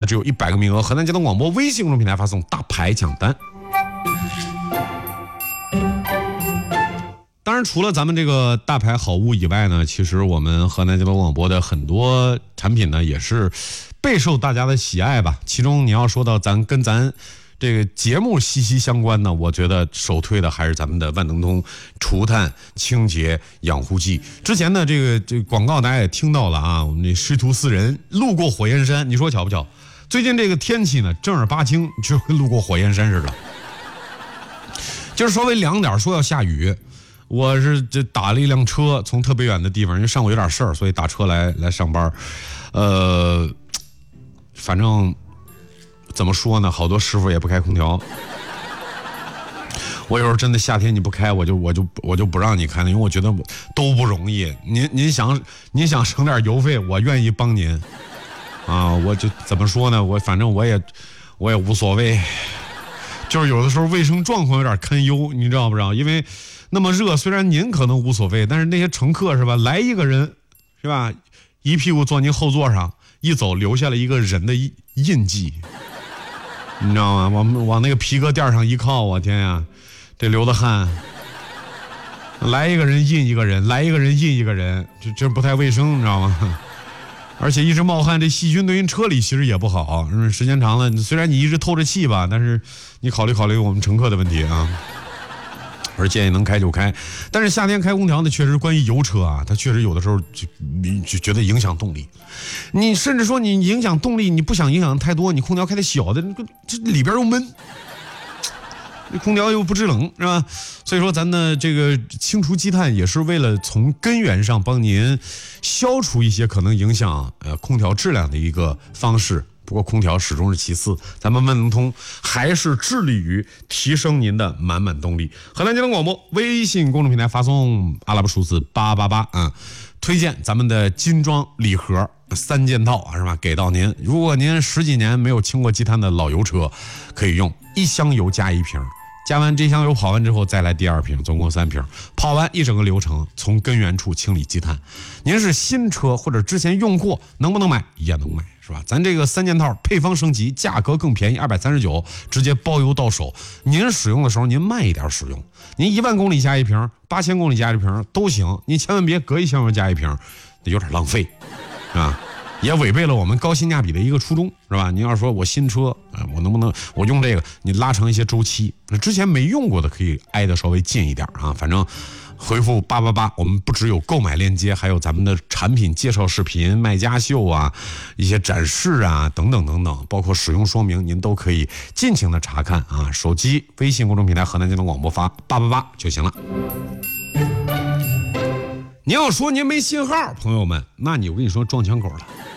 只有100个名额。河南交通广播微信公众平台发送大牌抢单。当然，除了咱们这个大牌好物以外呢，其实我们河南交通广播的很多产品呢，也是备受大家的喜爱吧。其中你要说到跟咱这个节目息息相关呢，我觉得首推的还是咱们的万能通除碳清洁养护剂。之前呢，这个广告大家也听到了啊，我们这师徒4人路过火焰山，你说巧不巧？最近这个天气呢，正儿八经就跟路过火焰山似的，就是稍微凉点，说要下雨。我是这打了一辆车，从特别远的地方，因为上午有点事儿，所以打车来上班。反正怎么说呢，好多师傅也不开空调。我有时候真的夏天你不开，我就不让你开了，因为我觉得都不容易。您想省点油费，我愿意帮您啊。我就怎么说呢，反正我也无所谓。就是有的时候卫生状况有点堪忧，你知道不知道？因为那么热，虽然您可能无所谓，但是那些乘客是吧，来一个人是吧，一屁股坐您后座上，一走留下了一个人的印记，你知道吗？往那个皮革垫上一靠，我天呀，这流的汗，来一个人印一个人，来一个人印一个人，这不太卫生，你知道吗？而且一直冒汗，这细菌对于车里其实也不好，时间长了，虽然你一直透着气吧，但是你考虑我们乘客的问题啊。而建议能开就开，但是夏天开空调呢，确实关于油车啊，它确实有的时候就觉得影响动力。你甚至说你影响动力，你不想影响太多，你空调开的小的，这里边又闷，空调又不制冷，是吧？所以说咱的这个清除积碳也是为了从根源上帮您消除一些可能影响空调质量的一个方式。不过空调始终是其次，咱们万能通还是致力于提升您的满满动力。河南交通广播微信公众平台发送阿拉伯数字888啊，推荐咱们的精装礼盒3件套啊，是吧？给到您。如果您10几年没有清过积碳的老油车，可以用1箱油加1瓶。加完这箱油跑完之后再来第2瓶，总共3瓶，跑完一整个流程，从根源处清理积碳。您是新车或者之前用过，能不能买？也能买，是吧？咱这个3件套配方升级，价格更便宜，239，直接包邮到手。您使用的时候您慢一点使用，您1万公里加1瓶，8000公里加1瓶都行，您千万别隔1箱油加1瓶，有点浪费，是吧？也违背了我们高性价比的一个初衷，是吧？你要说我新车我能不能我用这个，你拉长一些周期，之前没用过的可以挨得稍微近一点啊。反正回复888，我们不只有购买链接，还有咱们的产品介绍视频、卖家秀啊、一些展示啊等等等等，包括使用说明，您都可以尽情的查看啊。手机微信公众平台河南交通广播发888就行了。你要说您没信号，朋友们，那我跟你说撞墙口了。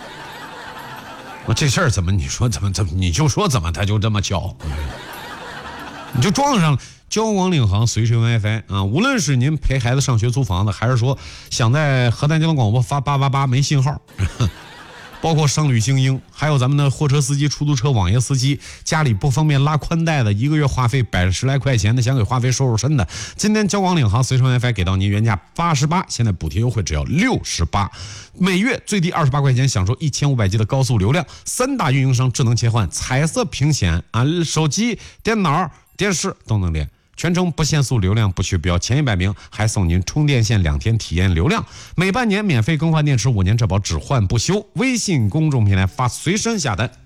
这事儿怎么你说怎么你就说怎么他就这么巧，你就撞上了。交广领航随身 WiFi 啊，无论是您陪孩子上学租房子，还是说想在河南交通广播发888没信号，包括商旅精英，还有咱们的货车司机、出租车、网约司机，家里不方便拉宽带的，1个月话费110来块钱的，想给话费收入深的，今天交广领航随身 WiFi 给到您原价88，现在补贴优惠只要68，每月最低28块钱，享受1500G 的高速流量，3大运营商智能切换，彩色屏显啊，手机、电脑、电视都能连。全程不限速，流量不去标，前100名还送您充电线2天体验流量，每半年免费更换电池，5年质保，只换不修。微信公众平台发随身下单。